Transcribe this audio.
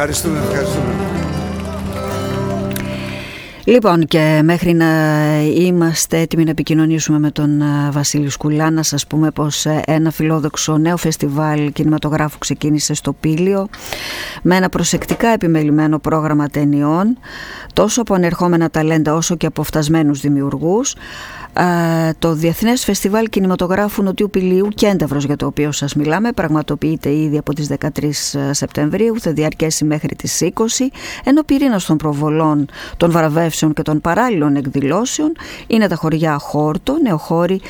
Ευχαριστούμε. Λοιπόν, και μέχρι να είμαστε έτοιμοι να επικοινωνήσουμε με τον Βασίλη Σκουλά, να σας πούμε πως ένα φιλόδοξο νέο φεστιβάλ κινηματογράφου ξεκίνησε στο Πήλιο με ένα προσεκτικά επιμελημένο πρόγραμμα ταινιών, τόσο από ανερχόμενα ταλέντα όσο και από φτασμένους δημιουργούς. Το Διεθνές Φεστιβάλ Κινηματογράφου Νοτιού Πηλίου Κένταυρος, για το οποίο σας μιλάμε, πραγματοποιείται ήδη από τις 13 Σεπτεμβρίου, θα διαρκέσει μέχρι τις 20, ενώ πυρήνας των προβολών, των βραβεύσεων και των παράλληλων εκδηλώσεων είναι τα χωριά Χόρτο, Νεοχώρη